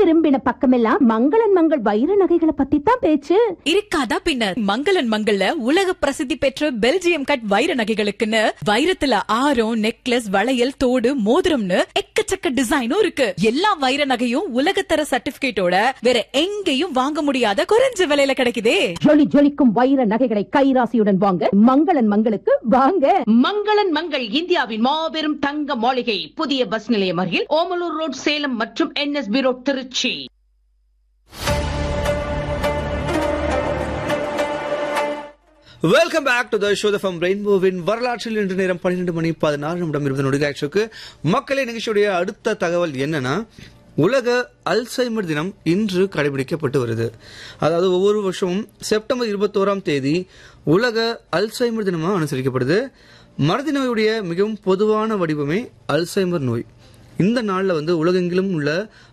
திரும்பின பக்கமெல்லாம் மங்களன் மங்கள் வைர நகைகளை பத்தி தான் பேச்சு. இருக்காதா பின்ன? மங்களன் மங்கள்ல உலக பிரசித்தி பெற்ற பெல்ஜியம் கட் வைர நகைகளுக்குன்னு வைரத்துல ஆரம், நெக்லஸ், வளையல், தோடு, மோதிரம்னு எக்கச்சக்க டிசைனும் இருக்கு. எல்லா வைர நகையும் உலகத்தர சர்டிபிகேட்டோட வேற எங்கேயும் வாங்க முடியாத குறைஞ்ச விலையில கிடைக்குதே. ஜொலி ஜொலிக்கும் வைர நகைகளை கைராசியுடன் வாங்க மங்களன் மங்களுக்கு வாங்க. மங்களன் மங்கள் இந்தியாவின் மாபெரும் தங்க மாளிகை, புதிய பஸ் நிலையம் அருகில் ஓமலூர் ரோட், சேலம் மற்றும் NSB road, Trichy. Welcome back to the show from ரெயின்போவின் வரலாற்றில் இன்று நேரம் 12:14 மக்களே, நிகழ்ச்சியுடைய அடுத்த தகவல் என்னன்னா, உலக அல்சைமர் தினம் இன்று கடைபிடிக்கப்பட்டு வருது. அதாவது ஒவ்வொரு வருஷமும் செப்டம்பர் 21 உலக அல்சைமர் தினமாக அனுசரிக்கப்படுது. மறதி நோயுடைய மிகவும் பொதுவான வடிவமே அல்சைமர் நோய். இந்த நாளில் உலகெங்கிலும் உள்ள